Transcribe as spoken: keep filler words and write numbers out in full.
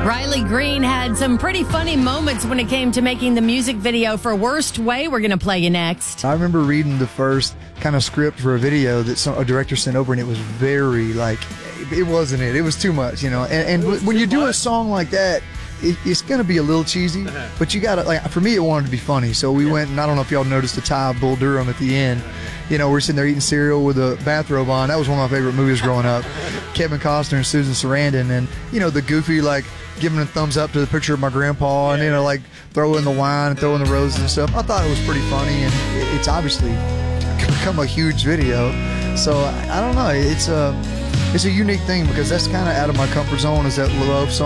Riley Green had some pretty funny moments when it came to making the music video for Worst Way. We're going to play you next. I remember reading the first kind of script for a video that some, a director sent over, and it was very, like, it wasn't it. It was too much, you know. And, and when you do a song like that, it, it's going to be a little cheesy, but you got to, like, for me, it wanted to be funny. So we went, and I don't know if y'all noticed the tie of Bull Durham at the end. You know, we're sitting there eating cereal with a bathrobe on. That was one of my favorite movies growing up. Kevin Costner and Susan Sarandon, and, you know, the goofy, like, giving a thumbs up to the picture of my grandpa, and, you know, like, throwing the wine and throwing the roses and stuff. I thought it was pretty funny, and it's obviously become a huge video. So, I don't know. It's a, it's a unique thing because that's kind of out of my comfort zone, is that love song.